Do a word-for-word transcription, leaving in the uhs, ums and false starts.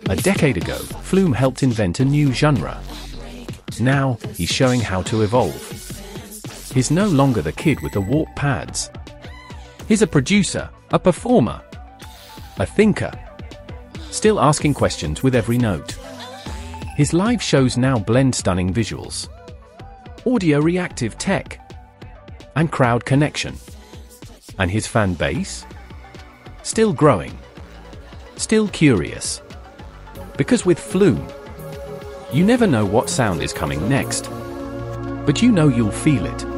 A decade ago, Flume helped invent a new genre. Now, he's showing how to evolve. He's no longer the kid with the warp pads. He's a producer, a performer, a thinker, still asking questions with every note. His live shows now blend stunning visuals, audio reactive tech, and crowd connection. And his fan base? Still growing. Still curious. Because with Flume, you never know what sound is coming next. But you know you'll feel it.